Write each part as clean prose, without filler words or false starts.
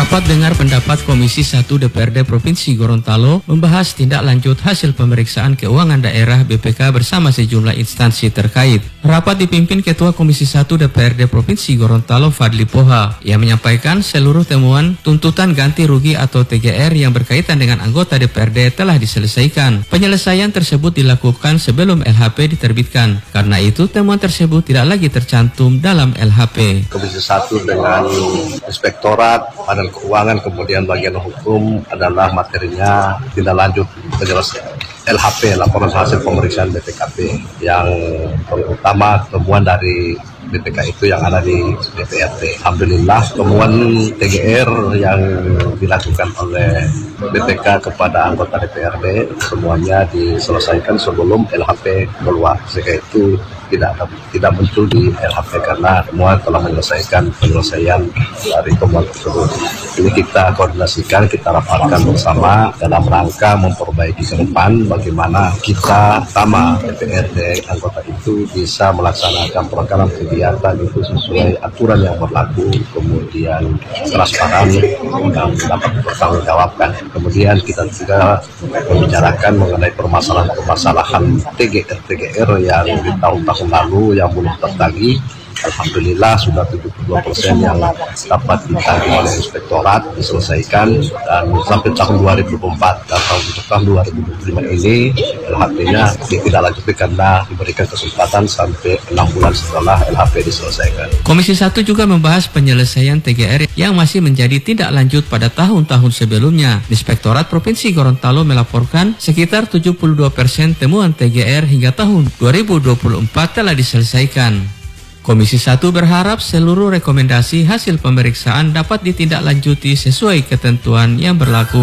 Rapat dengar pendapat Komisi 1 DPRD Provinsi Gorontalo membahas tindak lanjut hasil pemeriksaan keuangan daerah BPK bersama sejumlah instansi terkait. Rapat dipimpin Ketua Komisi 1 DPRD Provinsi Gorontalo Fadli Poha. Ia menyampaikan seluruh temuan tuntutan ganti rugi atau TGR yang berkaitan dengan anggota DPRD telah diselesaikan. Penyelesaian tersebut dilakukan sebelum LHP diterbitkan. Karena itu temuan tersebut tidak lagi tercantum dalam LHP. Komisi 1 dengan Inspektorat Badan Keuangan kemudian bagian hukum adalah materinya tindak lanjut penyelesaian LHP, laporan hasil pemeriksaan BPKP, yang terutama temuan dari BPK itu yang ada di DPRD. Alhamdulillah temuan TGR yang dilakukan oleh BPK kepada anggota DPRD semuanya diselesaikan sebelum LHP keluar, sehingga itu tidak muncul di LHP karena semua telah menyelesaikan penyelesaian dari temuan tersebut. Ini kita koordinasikan, kita rapatkan bersama dalam rangka memperbaiki ke depan bagaimana kita sama DPRD anggota itu bisa melaksanakan program kegiatan itu sesuai aturan yang berlaku, kemudian transparan dan dapat bertanggungjawabkan. Kemudian kita juga membicarakan mengenai permasalahan TGR yang di tahun-tahun lalu yang belum tertagih. Alhamdulillah sudah 72% yang dapat ditagih oleh Inspektorat diselesaikan, dan sampai tahun 2024 dan tahun 2025 ini LHP-nya tidak lanjut karena diberikan kesempatan sampai 6 bulan setelah LHP diselesaikan. Komisi 1 juga membahas penyelesaian TGR yang masih menjadi tindak lanjut pada tahun-tahun sebelumnya. Inspektorat Provinsi Gorontalo melaporkan sekitar 72% temuan TGR hingga tahun 2024 telah diselesaikan. Komisi 1 berharap seluruh rekomendasi hasil pemeriksaan dapat ditindaklanjuti sesuai ketentuan yang berlaku.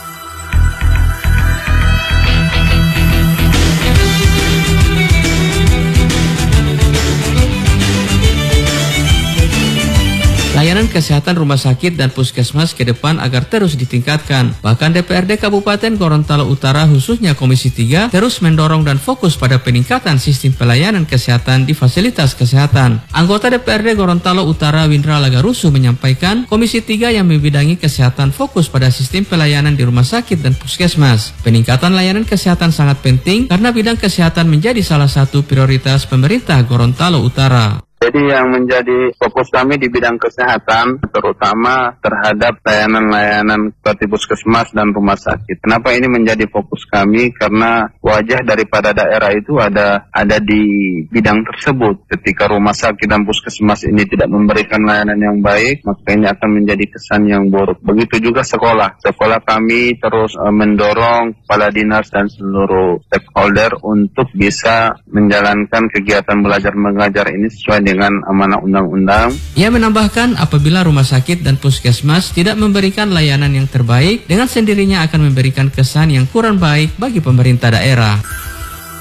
Layanan kesehatan rumah sakit dan puskesmas ke depan agar terus ditingkatkan. Bahkan DPRD Kabupaten Gorontalo Utara khususnya Komisi 3 terus mendorong dan fokus pada peningkatan sistem pelayanan kesehatan di fasilitas kesehatan. Anggota DPRD Gorontalo Utara Windra Lagarusu menyampaikan Komisi 3 yang membidangi kesehatan fokus pada sistem pelayanan di rumah sakit dan puskesmas. Peningkatan layanan kesehatan sangat penting karena bidang kesehatan menjadi salah satu prioritas pemerintah Gorontalo Utara. Jadi yang menjadi fokus kami di bidang kesehatan terutama terhadap layanan-layanan seperti puskesmas dan rumah sakit. Kenapa ini menjadi fokus kami? Karena wajah daripada daerah itu ada di bidang tersebut. Ketika rumah sakit dan puskesmas ini tidak memberikan layanan yang baik, maka ini akan menjadi kesan yang buruk. Begitu juga sekolah. Sekolah kami terus mendorong kepala dinas dan seluruh stakeholder untuk bisa menjalankan kegiatan belajar mengajar ini sesuai dengan amanah undang-undang. Ia menambahkan apabila rumah sakit dan puskesmas tidak memberikan layanan yang terbaik, dengan sendirinya akan memberikan kesan yang kurang baik bagi pemerintah daerah.